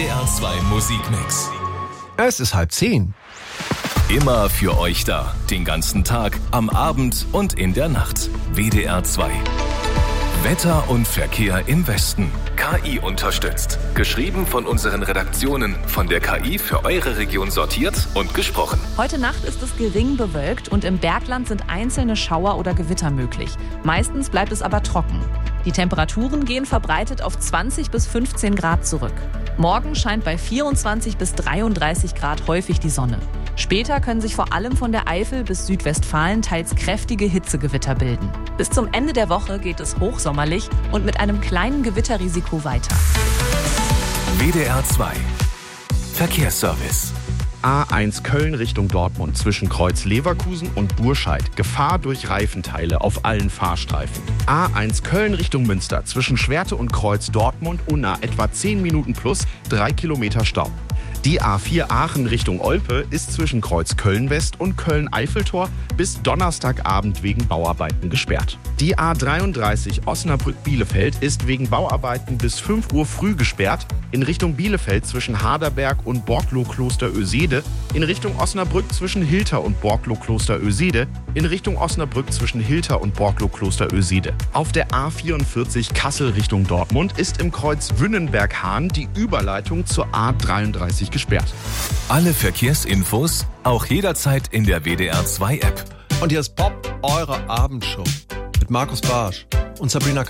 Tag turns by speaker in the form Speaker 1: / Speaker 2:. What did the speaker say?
Speaker 1: WDR 2 Musikmix.
Speaker 2: Es ist 9:30.
Speaker 1: Immer für euch da. Den ganzen Tag, am Abend und in der Nacht. WDR 2. Wetter und Verkehr im Westen. KI unterstützt. Geschrieben von unseren Redaktionen. Von der KI für eure Region sortiert und gesprochen.
Speaker 3: Heute Nacht ist es gering bewölkt und im Bergland sind einzelne Schauer oder Gewitter möglich. Meistens bleibt es aber trocken. Die Temperaturen gehen verbreitet auf 20 bis 15 Grad zurück. Morgen scheint bei 24 bis 33 Grad häufig die Sonne. Später können sich vor allem von der Eifel bis Südwestfalen teils kräftige Hitzegewitter bilden. Bis zum Ende der Woche geht es hochsommerlich und mit einem kleinen Gewitterrisiko weiter.
Speaker 1: WDR 2. Verkehrsservice.
Speaker 2: A1 Köln Richtung Dortmund zwischen Kreuz Leverkusen und Burscheid. Gefahr durch Reifenteile auf allen Fahrstreifen. A1 Köln Richtung Münster zwischen Schwerte und Kreuz Dortmund Unna etwa 10 Minuten plus 3 Kilometer Stau. Die A4 Aachen Richtung Olpe ist zwischen Kreuz Köln-West und Köln-Eiffeltor bis Donnerstagabend wegen Bauarbeiten gesperrt. Die A33 Osnabrück-Bielefeld ist wegen Bauarbeiten bis 5 Uhr früh gesperrt, in Richtung Bielefeld zwischen Haderberg und Borglow-Kloster-Ösede, in Richtung Osnabrück zwischen Hilter und Borglow-Kloster-Ösede, in Richtung Osnabrück zwischen Hilter und Borglow-Kloster-Ösede. Auf der A44 Kassel Richtung Dortmund ist im Kreuz Wünnenberg-Hahn die Überleitung zur A33 gesperrt.
Speaker 1: Alle Verkehrsinfos auch jederzeit in der WDR 2 App.
Speaker 4: Und hier ist Pop, eure Abendshow mit Markus Barsch und Sabrina